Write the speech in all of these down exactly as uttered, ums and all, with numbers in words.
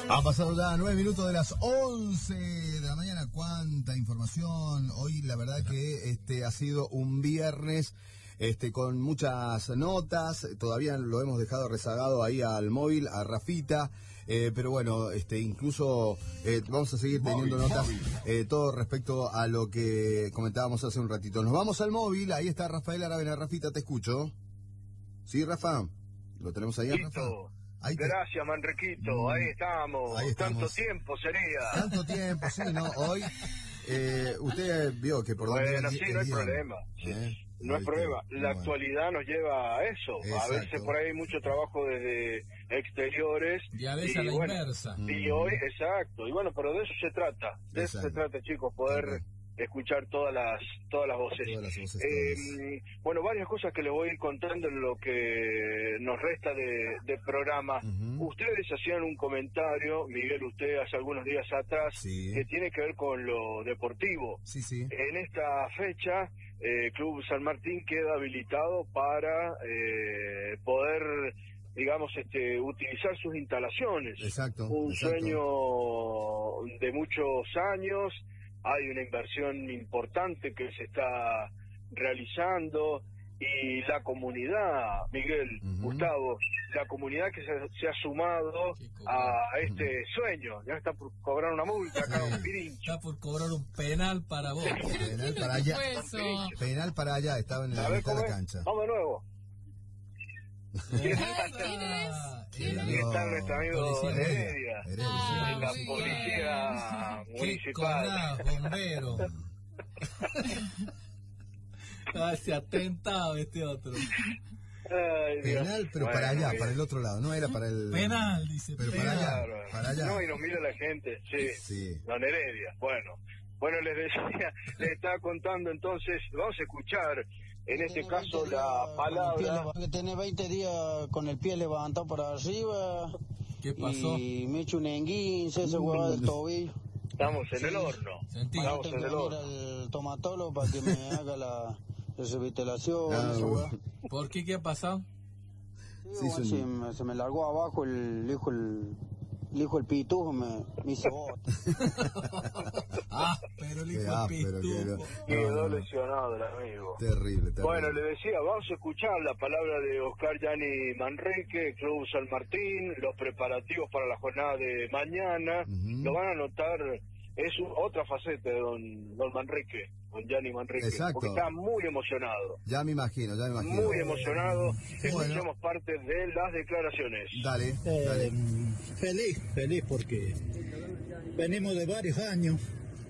Ha pasado ya nueve minutos de las once de la mañana. Cuánta información. Hoy la verdad que este ha sido un viernes este con muchas notas. Todavía lo hemos dejado rezagado ahí al móvil, a Rafita. Eh, pero bueno, este incluso eh, vamos a seguir teniendo móvil, notas móvil. Eh, todo respecto a lo que comentábamos hace un ratito. Nos vamos al móvil. Ahí está Rafael Aravena. Rafita, te escucho. ¿Sí, Rafa? ¿Lo tenemos ahí, Rafa? Ahí te... Gracias, Manriquito, mm, ahí, estamos. ahí estamos. Tanto tiempo sería. Tanto tiempo, sí, ¿no? Hoy, eh, usted vio que por dónde... Bueno, sí, no hay problema. Sí, ¿Eh? No hay problema. La bueno. actualidad nos lleva a eso. Exacto. A veces por ahí hay mucho trabajo desde exteriores. Y a veces y, a la bueno, inversa. Y mm. hoy, exacto. Y bueno, pero de eso se trata. De exacto. eso se trata, chicos, poder... Exacto. escuchar todas las todas las voces. Todas las voces eh, bueno, varias cosas que les voy a ir contando en lo que nos resta de, de programa. Uh-huh. Ustedes hacían un comentario, Miguel, usted hace algunos días atrás, sí. que tiene que ver con lo deportivo. Sí, sí. En esta fecha, eh, Club San Martín queda habilitado para eh, poder, digamos, este, utilizar sus instalaciones. Exacto. Un exacto. sueño de muchos años. Hay una inversión importante que se está realizando y la comunidad, Miguel, uh-huh. Gustavo, la comunidad que se, se ha sumado a este uh-huh. sueño, ya está por cobrar una multa, acá un pirincho. Está por cobrar un penal para vos. Penal para allá. Penal para allá, estaba en la mitad de la cancha. Vamos de nuevo. ¿Quién es? Y está nuestro amigo Heredia, de la policía municipal. Qué bombero. Hace atentado este otro. Ay, penal, pero bueno, para allá, para el otro lado, no era para el... Penal, dice. Pero penal. para allá, claro, para allá. No, y nos mira la gente, sí, sí. Don Heredia, bueno. Bueno, les decía, les estaba contando entonces, vamos a escuchar... En este caso la palabra... Que tiene veinte días con el pie levantado para arriba. ¿Qué pasó? Y me echo un enguince, ese huevo del tobillo. Estamos en sí. el horno. Sentí. Estamos en el horno. al tomatólogo para que me haga la revitalización. Ah, bueno. ¿Por qué? ¿Qué ha pasado? Sí, sí, bueno, se, me, se me largó abajo el hijo el... El hijo del pitufo me, me hizo bota. Ah, pero el hijo del ah, pitufo. Quedó no, no. lesionado el amigo. Terrible, terrible. Bueno, le decía, vamos a escuchar la palabra de Oscar Gianni Manrique, Club San Martín, los preparativos para la jornada de mañana. Uh-huh. Lo van a notar, es un, otra faceta de don, don Manrique. Con Gianni Manrique, exacto. Porque está muy emocionado. Ya me imagino, ya me imagino. Muy emocionado. Bueno. Escuchemos parte de las declaraciones. Dale, eh, dale. Feliz, feliz porque venimos de varios años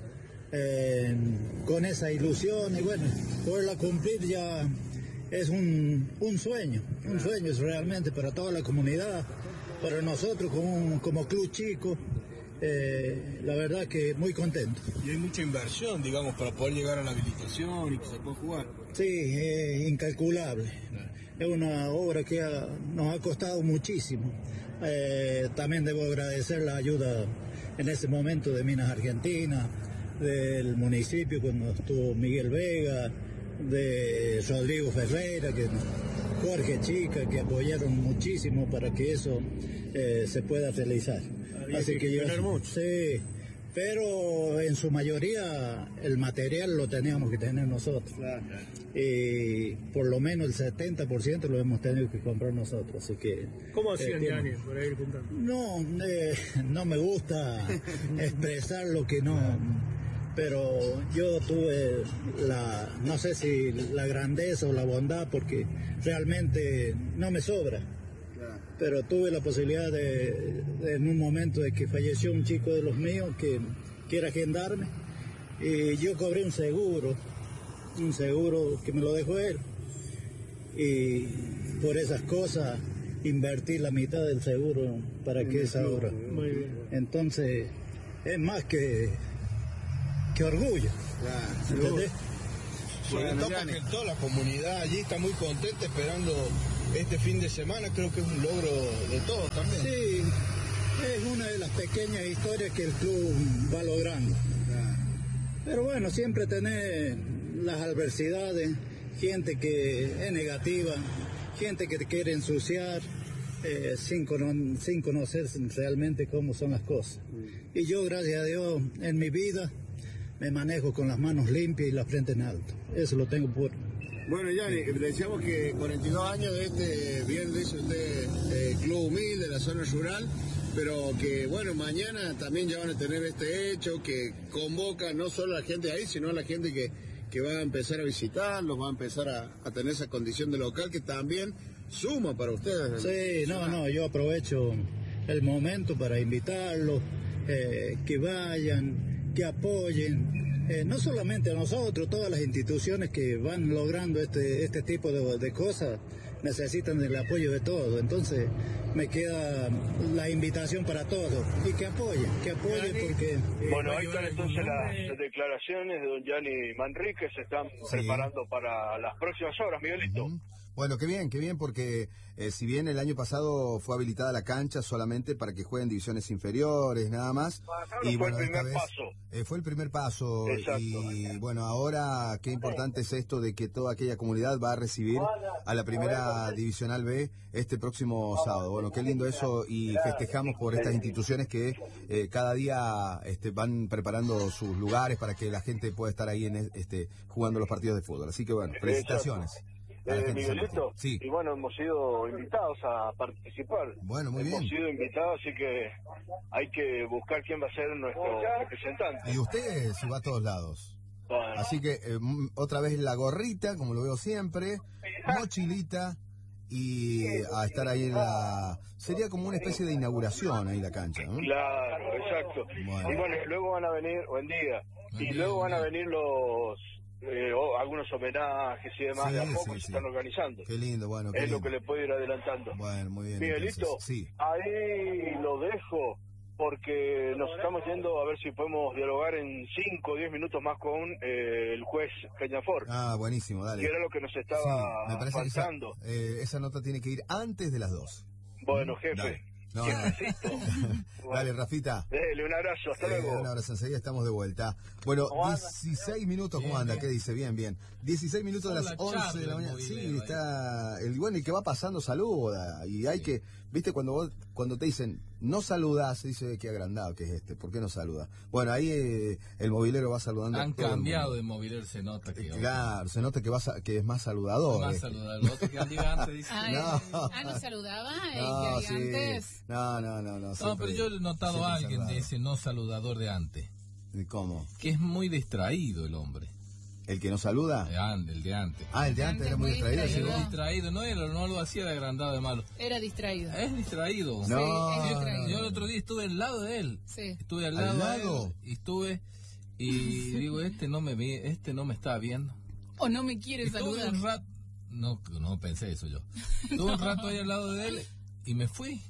eh, con esa ilusión y bueno, poderla cumplir ya es un, un sueño, un sueño es realmente para toda la comunidad, para nosotros como, como club chico. Eh, la verdad que muy contento. Y hay mucha inversión, digamos, para poder llegar a la habilitación y que se pueda jugar. Sí, es incalculable. Es una obra que ha, nos ha costado muchísimo. Eh, también debo agradecer la ayuda en ese momento de Minas Argentina, del municipio cuando estuvo Miguel Vega, de Rodrigo Ferreira, que Jorge Chica, que apoyaron muchísimo para que eso eh, se pueda realizar. Así que yo, sí, pero en su mayoría el material lo teníamos que tener nosotros. Claro. Y por lo menos el setenta por ciento lo hemos tenido que comprar nosotros. Así que, ¿cómo hacían, eh, Gianni, por ahí contando? No, eh, no me gusta expresar lo que no, pero yo tuve la, no sé si la grandeza o la bondad, porque realmente no me sobra. Pero tuve la posibilidad de, de, en un momento de que falleció un chico de los míos que quiere agendarme, y yo cobré un seguro, un seguro que me lo dejó él, y por esas cosas invertí la mitad del seguro para que esa obra. Muy bien. Entonces, es más que, que orgullo. Claro. ¿Entendés? Bueno, porque toda la comunidad allí está muy contenta esperando este fin de semana, creo que es un logro de todos también. Sí, es una de las pequeñas historias que el club va logrando. Pero bueno, siempre tener las adversidades, gente que es negativa, gente que te quiere ensuciar, eh, sin, cono sin conocer realmente cómo son las cosas. Y yo, gracias a Dios, en mi vida me manejo con las manos limpias y la frente en alto. Eso lo tengo puro. Bueno, Yanni, decíamos que cuarenta y dos años de este, bien dice usted, eh, club humilde de la zona rural, pero que, bueno, mañana también ya van a tener este hecho que convoca no solo a la gente ahí, sino a la gente que, que va a empezar a visitarlos, va a empezar a, a tener esa condición de local que también suma para ustedes. Sí, no, no, yo aprovecho el momento para invitarlos, eh, que vayan, que apoyen. Eh, no solamente a nosotros, todas las instituciones que van logrando este este tipo de, de cosas necesitan el apoyo de todos. Entonces me queda la invitación para todos y que apoyen, que apoyen porque... Bueno, ahí están entonces las declaraciones de don Yanni Manrique, se están sí. preparando para las próximas horas, Miguelito. Uh-huh. Bueno, qué bien, qué bien, porque eh, si bien el año pasado fue habilitada la cancha solamente para que jueguen divisiones inferiores, nada más. Claro, y fue bueno, el primer vez, paso. Eh, fue el primer paso. Exacto. Y bueno, ahora qué importante es esto de que toda aquella comunidad va a recibir a la primera divisional B este próximo sábado. Bueno, qué lindo eso y festejamos por estas instituciones que eh, cada día este, van preparando sus lugares para que la gente pueda estar ahí en este jugando los partidos de fútbol. Así que bueno, felicitaciones. Eh, Miguelito, sí. Y bueno, hemos sido invitados a participar. Bueno, muy hemos bien. Hemos sido invitados, así que hay que buscar quién va a ser nuestro representante. Y usted se va a todos lados. Bueno. Así que eh, otra vez la gorrita, como lo veo siempre, mochilita y a estar ahí en la... Sería como una especie de inauguración ahí la cancha, ¿no? Claro, exacto. Bueno. Y bueno, luego van a venir, buen día, y luego van a venir los... Eh, o algunos homenajes y demás, sí, de a poco sí, se sí. están organizando. Qué lindo, bueno. Qué es lindo. lo que le puedo ir adelantando. Bueno, muy bien. Miguelito, entonces, sí. ahí lo dejo porque nos estamos yendo a ver si podemos dialogar en cinco o diez minutos más con eh, el juez Peñafort. Ah, buenísimo, dale. Que era lo que nos estaba sí, me parece faltando. Que esa, eh, esa nota tiene que ir antes de las dos. Bueno, jefe. Dale. No, no. Bueno, dale, Rafita. Dale, un abrazo, hasta eh, luego. Un abrazo, enseguida estamos de vuelta. Bueno, dieciséis minutos, ¿cómo anda? ¿Qué dice? Bien, bien. dieciséis minutos de las once de la mañana. Sí, está... El, bueno, y que va pasando saluda. Y hay sí. que... ¿Viste? Cuando vos, cuando te dicen, no saludás, dice, qué agrandado que es este. ¿Por qué no saluda? Bueno, ahí eh, el movilero va saludando. Han cambiado de movilero, se nota que... Claro, se nota que, va, que es más saludador. Más este. saludador. Lo otro que antes dice... Ay, no. Ah, no saludaba. No, y sí. antes... no, no, no. No, no pero yo he notado a alguien de ese no saludador de antes. ¿Cómo? Que es muy distraído el hombre. ¿El que no saluda? El de antes. El de antes, ah, el de antes era muy distraído. distraído. ¿Sí? Era distraído, no, era, no lo hacía de agrandado de malo. Era distraído. Es distraído. No, sí, es distraído. Yo el otro día estuve al lado de él. Sí. Estuve al lado, ¿Al lado? de él y estuve y digo, este no me ve, este no me está viendo. O no me quiere Estuve saludar. un rato, no, no pensé eso yo. Estuve un rato ahí al lado de él y me fui.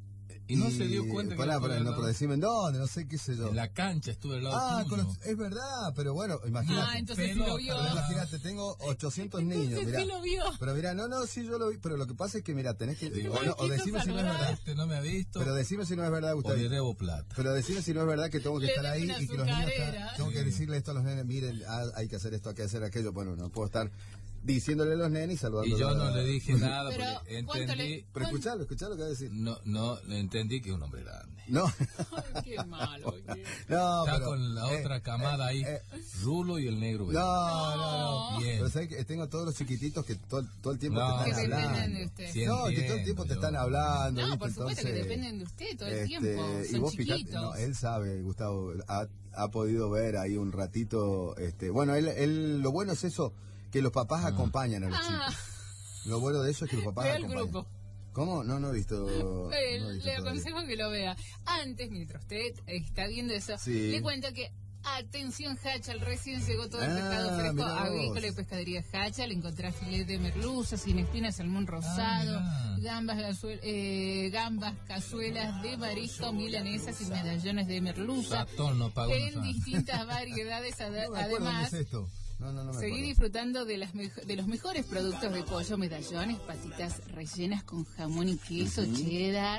Y no se dio cuenta que... Pará, pará, no, pero decime en dónde, no sé qué sé yo. En la cancha estuve al lado Ah, tuyo. con los, es verdad, pero bueno, imagínate. Ah, entonces sí lo vio. Pero imagínate, tengo ochocientos niños, mirá. Sí lo vio. Pero mirá, no, no, sí yo lo vi, pero lo que pasa es que, mira, tenés que... Digo, o, no, o decime si no es verdad. Este no me ha visto. Pero decime si no es verdad, Gustavo. O le debo plata. Pero decime si no es verdad que tengo que Le estar debo ahí una y que los niños... azucarera. Están, tengo que decirle esto a los nenes, miren, ah, hay que hacer esto, hay que hacer aquello. Bueno, no puedo estar... diciéndole a los nenes y saludando. Y yo no le dije nada pero, porque entendí... Le... Pero escuchalo, escuchalo lo que va a decir. No, no, entendí que es un hombre grande. No. Ay, qué malo. Qué... No, está pero, con la otra eh, camada ahí, eh, Rulo y el negro. No, no, no. Bien. Pero sabes que tengo todos los chiquititos que todo, todo el tiempo No, te están que hablando. dependen de usted. Sí, no, que entiendo, todo el tiempo te yo. están hablando. No, ¿viste? por supuesto Entonces, que dependen de usted todo el este, tiempo. Son y vos chiquitos. fijate, no, él sabe, Gustavo, ha, ha podido ver ahí un ratito. Este, bueno, él, él, lo bueno es eso, que los papás ah. acompañan a los ah. chicos. Lo bueno de eso es que los papás Ve el acompañan. grupo. ¿Cómo? No, no he visto. Eh, no he visto le todavía. aconsejo que lo vea. Antes, mientras usted está viendo eso, sí. le cuento que, atención, Hachal, recién llegó todo el ah, pescado fresco agrícola y pescadería Hachal. Encontrás filet de merluza, sin espinas, salmón rosado, ah, gambas, gazuel, eh, gambas, cazuelas de marisco, milanesas y medallones de merluza. No pagó, en no distintas variedades. Ad no además, es esto. No, no, no me seguí acuerdo. disfrutando de, las de los mejores productos de pollo, medallones, patitas rellenas con jamón y queso, uh-huh. cheddar,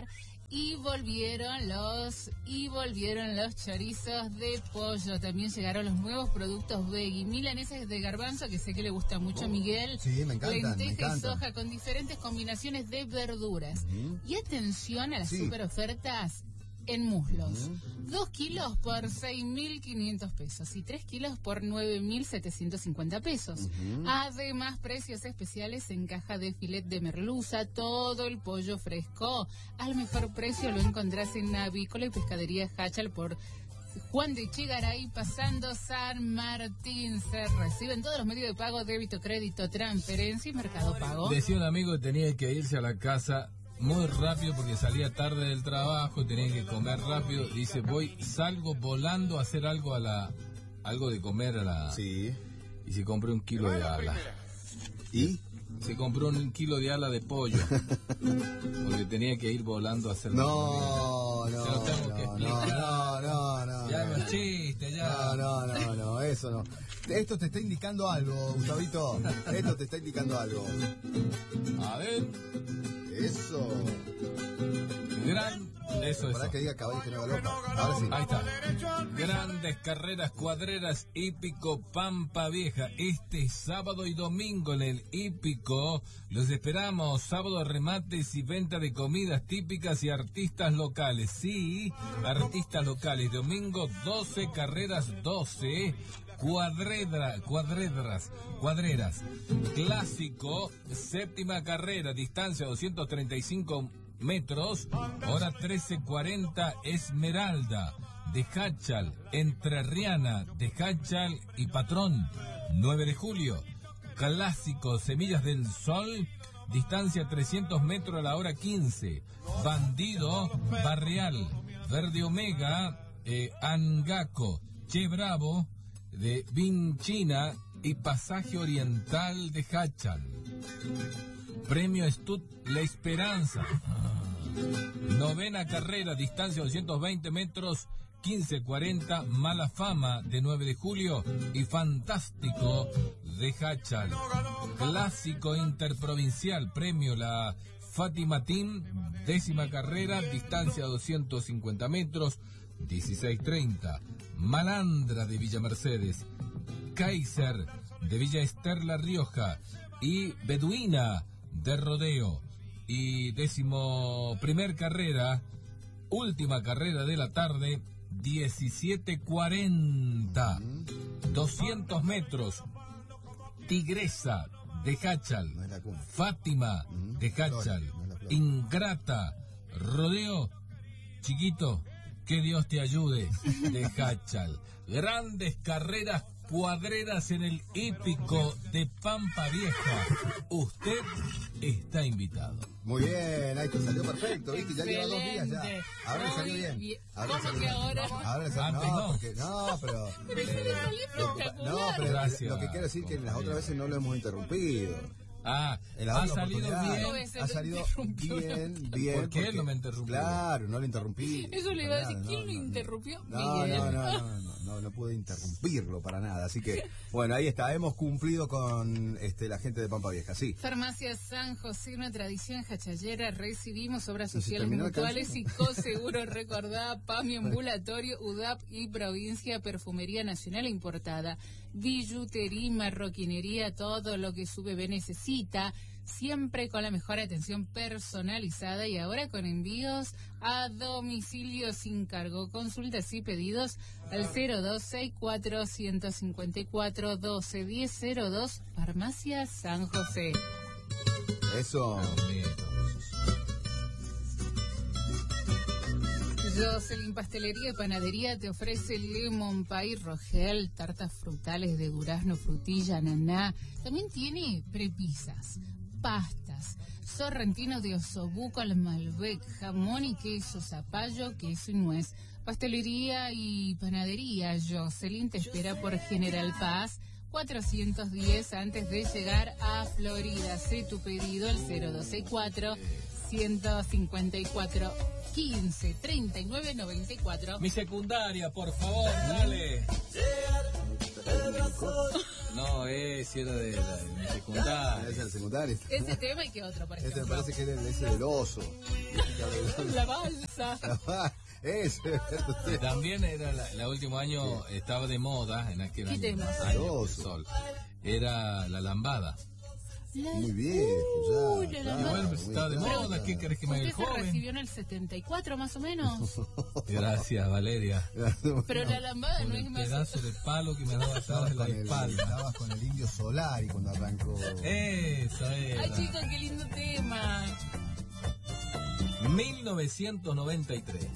Y volvieron los y volvieron los chorizos de pollo. También llegaron los nuevos productos veggie. Milanesas de garbanzo, que sé que le gusta mucho a Miguel. Sí, me encantan, Lenteja me encantan. y soja con diferentes combinaciones de verduras. Uh-huh. Y atención a las Sí. super ofertas en muslos. Uh-huh. Dos kilos por seis mil quinientos pesos y tres kilos por nueve mil setecientos cincuenta pesos. Uh-huh. Además, precios especiales en caja de filet de merluza, todo el pollo fresco. Al mejor precio lo encontrás en Avícola y Pescadería Hachal por Juan de Chigaray, pasando San Martín. Se reciben todos los medios de pago, débito, crédito, transferencia y Mercado Pago. Decía un amigo que tenía que irse a la casa muy rápido porque salía tarde del trabajo, tenía que comer rápido. Dice, voy, salgo volando a hacer algo a la, algo de comer a la... Sí. Y se compró un kilo de ala. ¿Y? Se compró un kilo de ala de pollo. Porque tenía que ir volando a hacer... No, no, Se lo tengo que no, explicar. no, no, no. Ya no. los chistes, ya. No, no, no, no, eso no. Esto te está indicando algo, Gustavito. Esto te está indicando algo. A ver, Eso. gran... Eso, Para eso. que diga caballo que no haga loca. Ahora sí. Ahí está. Grandes carreras cuadreras Hípico Pampa Vieja. Este sábado y domingo en el Hípico. Los esperamos. Sábado remates y venta de comidas típicas y artistas locales. Sí, artistas locales. Domingo doce carreras, doce. Cuadredra, cuadredras, cuadreras. Clásico, séptima carrera, distancia doscientos treinta y cinco metros, hora trece cuarenta, Esmeralda, de Hachal, Entrerriana, de Hachal y Patrón, nueve de julio. Clásico, Semillas del Sol, distancia trescientos metros a la hora quince. Bandido, Barrial, Verde Omega, eh, Angaco, Che Bravo, de Vinchina y Pasaje Oriental de Hachal. Premio Stud La Esperanza. Novena carrera, distancia doscientos veinte metros, quince cuarenta, Mala Fama de nueve de julio y Fantástico de Hachal. Clásico Interprovincial, premio La Fátima Team, décima carrera, distancia doscientos cincuenta metros, dieciséis treinta. Malandra de Villa Mercedes, Kaiser de Villa Ester La Rioja y Beduina de Rodeo. Y décimo primer carrera, última carrera de la tarde, diecisiete cuarenta, doscientos metros, Tigresa de Hachal, No es la cuna. Fátima Mm, de Flor, Hachal, no es la flor. Ingrata, Rodeo, chiquito, que Dios te ayude, de Hachal. Grandes carreras cuadreras en el Hípico de Pampa Vieja. Usted está invitado. Muy bien, ahí te salió perfecto, ¿viste? Ya lleva dos días ya. Excelente. Ahora le salió Muy bien. bien. Ahora le ¿Cómo salió que bien. ahora? Ahora le salió Antes no, no. porque, no, pero... Pero eso le salió espectacular. No, pero Gracias, lo que quiero decir es que las otras veces no lo hemos interrumpido. Ah, En las ha otras salido oportunidades. No, bien. ese Ha lo salido interrumpió. bien, bien. ¿Por qué porque- no me interrumpió? Claro, no lo interrumpí. Eso le iba a decir, Para nada, ¿quién no, lo no, no. interrumpió? No, Miguel. no, no, no, no, no, no pude interrumpirlo para nada. Así que, bueno, ahí está, hemos cumplido con este, la gente de Pampa Vieja, sí. Farmacia San José, una tradición hachallera. Recibimos obras ¿Y se sociales terminó la mutuales y canción? coseguro recordada, PAMI ambulatorio, U D A P y provincia, perfumería nacional e importada, billutería, marroquinería, todo lo que su bebé necesita. Siempre con la mejor atención personalizada y ahora con envíos a domicilio sin cargo. Consultas y pedidos al cero dos seis cuatro cinco cuatro uno dos uno cero cero dos, Farmacia San José. Eso. Jocelyn Pastelería y Panadería te ofrece lemon pie, rogel, tartas frutales de durazno, frutilla, ananá. También tiene prepisas, pastas, sorrentino de osobuco al Malbec, jamón y queso, zapallo, queso y nuez. Pastelería y Panadería Jocelyn te espera por General Paz cuatrocientos diez antes de llegar a Florida. Hacé tu pedido al cero dos seis cuatro ciento cincuenta y cuatro quince treinta y nueve noventa y cuatro. Mi secundaria, por favor, dale. No, ese era de la, de la secundaria. Ese era el secundario. Ese tema y qué otro, por ejemplo. Este me parece que era el, ese del oso. La balsa. La balsa. Ese. También era la, la último año, sí. Estaba de moda en aquel ¿Qué año. tema? año de sol. Era la lambada. La... Muy bien, uh, ya, la claro, bueno, pues estaba de moda, ¿qué querés que me haga el joven? ¿Usted se recibió en el setenta y cuatro más o menos? Gracias, Valeria. Pero la lambada con no es el más... pedazo de palo que me daba atrás de la espalda. Estabas con el Indio Solari cuando arrancó. Eso era. Ay, chicos, qué lindo tema. mil novecientos noventa y tres.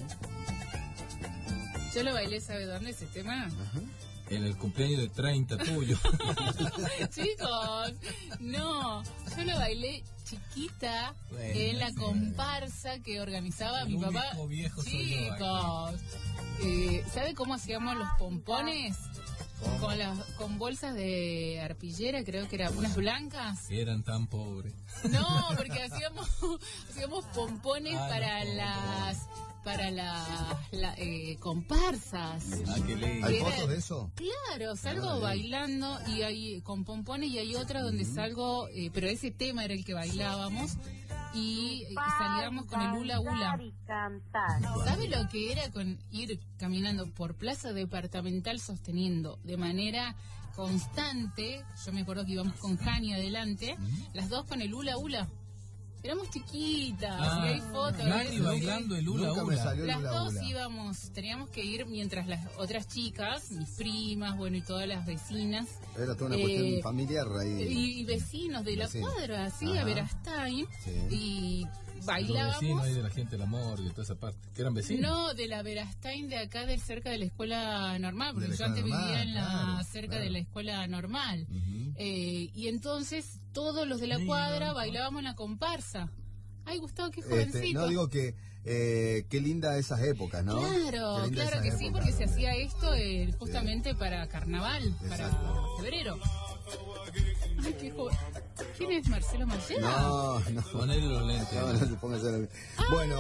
Yo lo bailé, ¿sabe dónde ese tema? Ajá. En el cumpleaños de treinta tuyo. Chicos, no, yo lo bailé chiquita bueno, en la comparsa que organizaba el mi papá. Viejo Chicos, eh, ¿sabe cómo hacíamos los pompones? ¿Cómo? Con las con bolsas de arpillera, creo que eran unas blancas. Eran tan pobres. No, porque hacíamos hacíamos pompones ah, para no, las para las la, eh, comparsas. Ah, qué lindo. ¿Hay fotos de eso? Claro, salgo ah, bailando y hay con pompones y hay otra donde uh-huh. salgo, eh, pero ese tema era el que bailábamos y eh, salíamos con el hula hula. ¿Sabe lo que era con ir caminando por Plaza Departamental sosteniendo de manera constante? Yo me acuerdo que íbamos con Jani adelante, uh-huh. las dos con el hula hula. Éramos chiquitas, ah, y hay fotos. Nani bailando el hula hula. Las dos íbamos, teníamos que ir mientras las otras chicas, mis primas, bueno, y todas las vecinas. Era toda una eh, cuestión familiar ahí. Y, y vecinos de la Vecino. cuadra, sí, Ajá. a Verastain. Sí. Y bailábamos. Los vecinos ahí de la gente de la morgue, de toda esa parte. ¿Que eran vecinos? No, de la Verastain de acá, de cerca de la escuela normal, porque yo antes normal, vivía en la claro, cerca claro. de la escuela normal. Uh-huh. eh, y entonces todos los de la cuadra sí, bailábamos en la comparsa. Ay, Gustavo, qué jovencito. Este, no, digo que eh, qué linda esas épocas, ¿no? Claro, claro que sí, porque se hacía esto eh, justamente sí. para carnaval, Exacto. para febrero. Ay, qué joven. ¿Quién es Marcelo Mallera? No, no. Ponele los lentes. No, no se ponga los... Ah, bueno,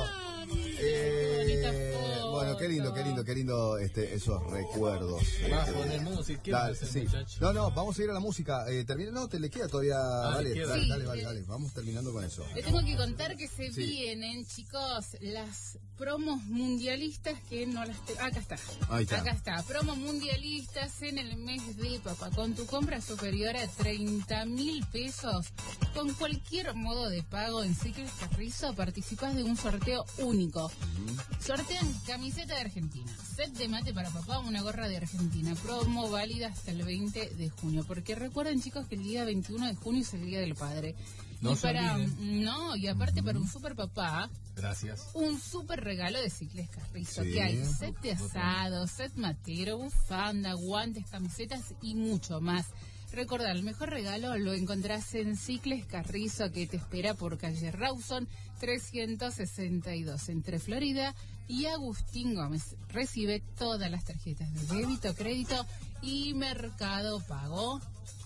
eh, bueno, qué lindo, qué lindo, qué lindo este, esos recuerdos. Vas a poner música, ¿qué dale, hacer, sí. muchacho? No, no, vamos a ir a la música. Eh, termina, no, te le queda todavía. Ah, vale, queda. dale, Sí, dale, vale, eh, dale, vamos terminando con eso. Le tengo que contar que se sí. vienen, chicos, las promos mundialistas que no las te... Acá está. Ahí está. Acá está. Promos mundialistas en el mes de papá. Con tu compra superior a treinta mil pesos, con cualquier modo de pago en Cicles Carrizo, participas de un sorteo único. Uh-huh. Sortean camiseta de Argentina, set de mate para papá, una gorra de Argentina. Promo válida hasta el veinte de junio. Porque recuerden, chicos, que el día veintiuno de junio es el Día del Padre. No y para No, y aparte uh-huh. para un super papá. Gracias. Un super regalo de Cicles Carrizo, sí. que hay set de asado, set matero, bufanda, guantes, camisetas y mucho más. Recordá, el mejor regalo lo encontrás en Cicles Carrizo, que te espera por calle Rawson trescientos sesenta y dos, entre Florida y Agustín Gómez. Recibe todas las tarjetas de débito, crédito y Mercado Pago.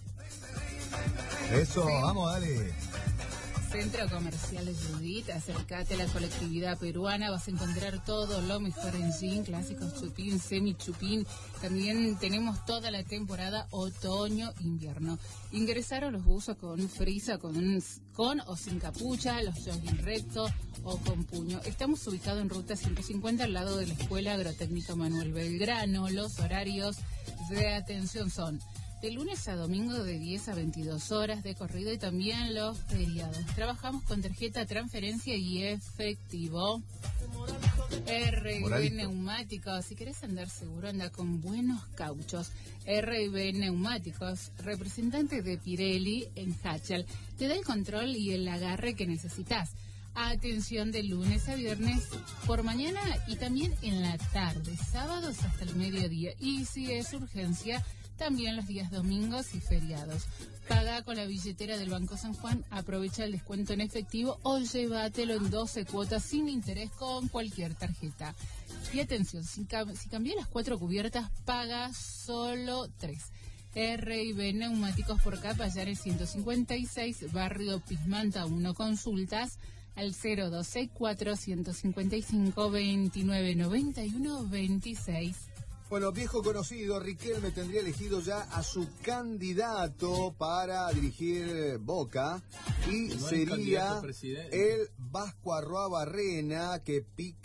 Eso, sí. Vamos, dale. Centro Comercial Judith, acércate a la colectividad peruana, vas a encontrar todo lo mejor en jean, clásicos, chupín, semi chupín. También tenemos toda la temporada otoño-invierno. Ingresaron los buzos con frisa, con, con o sin capucha, los jogging recto o con puño. Estamos ubicados en ruta ciento cincuenta al lado de la Escuela Agrotécnica Manuel Belgrano. Los horarios de atención son de lunes a domingo de diez a veintidós horas de corrido y también los feriados. Trabajamos con tarjeta, transferencia y efectivo. R y B Neumáticos, si querés andar seguro, anda con buenos cauchos. R y B Neumáticos, representante de Pirelli en Hachal. Te da el control y el agarre que necesitas. Atención de lunes a viernes por mañana y también en la tarde, sábados hasta el mediodía. Y si es urgencia, también los días domingos y feriados. Paga con la billetera del Banco San Juan, aprovecha el descuento en efectivo o llévatelo en doce cuotas sin interés con cualquier tarjeta. Y atención, si, cam- si cambias las cuatro cubiertas, paga solo tres. R y B Neumáticos por Capallares ciento cincuenta y seis, Barrio Pismanta uno, consultas al cero dos seis cuatro, ciento cincuenta y cinco, veintinueve noventa y uno, veintiséis. Bueno, viejo conocido, Riquelme tendría elegido ya a su candidato para dirigir Boca y ¿No es sería candidato a presidente? el Vasco Arroabarrena, que pica